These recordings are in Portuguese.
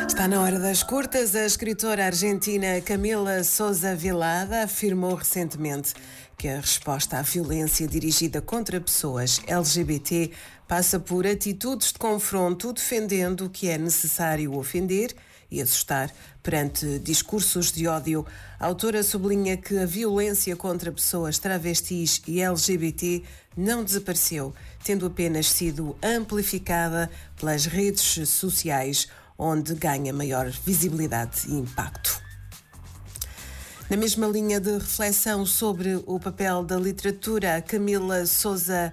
Está na hora das curtas. A escritora argentina Camila Sousa Vilada afirmou recentemente que a resposta à violência dirigida contra pessoas LGBT passa por atitudes de confronto, defendendo que é necessário ofender e assustar perante discursos de ódio. A autora sublinha que a violência contra pessoas travestis e LGBT não desapareceu, tendo apenas sido amplificada pelas redes sociais, onde ganha maior visibilidade e impacto. Na mesma linha de reflexão sobre o papel da literatura, Camila Sousa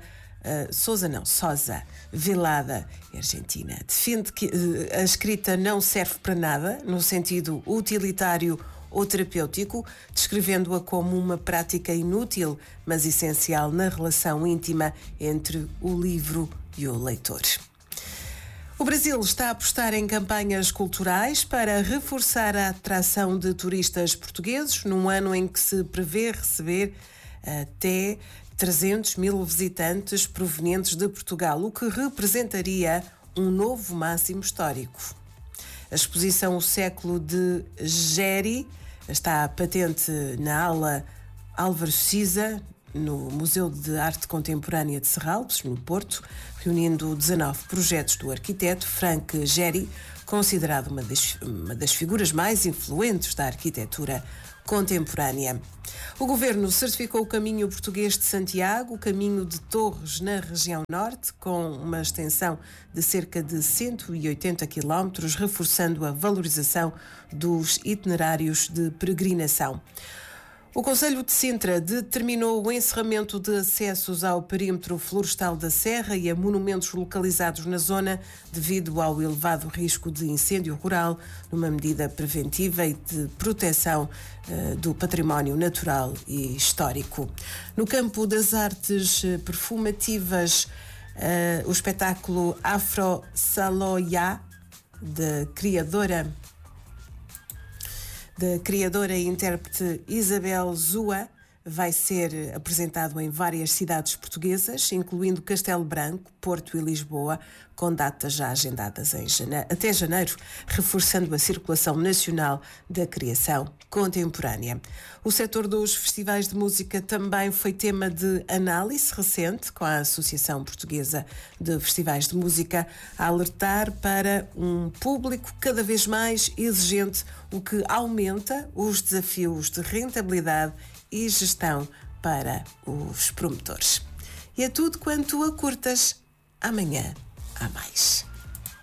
Vilada, argentina, defende que a escrita não serve para nada, no sentido utilitário ou terapêutico, descrevendo-a como uma prática inútil, mas essencial na relação íntima entre o livro e o leitor. O Brasil está a apostar em campanhas culturais para reforçar a atração de turistas portugueses, num ano em que se prevê receber até 300 mil visitantes provenientes de Portugal, o que representaria um novo máximo histórico. A exposição O Século de Geri está patente na ala Álvaro Siza, no Museu de Arte Contemporânea de Serralves, no Porto, reunindo 19 projetos do arquiteto Frank Gehry, considerado uma das figuras mais influentes da arquitetura contemporânea. O Governo certificou o Caminho Português de Santiago, o Caminho de Torres na região norte, com uma extensão de cerca de 180 km, reforçando a valorização dos itinerários de peregrinação. O Conselho de Sintra determinou o encerramento de acessos ao perímetro florestal da Serra e a monumentos localizados na zona devido ao elevado risco de incêndio rural, numa medida preventiva e de proteção do património natural e histórico. No campo das artes perfumativas, o espetáculo Afro Saloya, da criadora e intérprete Isabel Zua, vai ser apresentado em várias cidades portuguesas, incluindo Castelo Branco, Porto e Lisboa, com datas já agendadas até janeiro, reforçando a circulação nacional da criação contemporânea. O setor dos festivais de música também foi tema de análise recente, com a Associação Portuguesa de Festivais de Música a alertar para um público cada vez mais exigente, o que aumenta os desafios de rentabilidade e gestão para os promotores. E é tudo quanto a curtas. Amanhã há mais.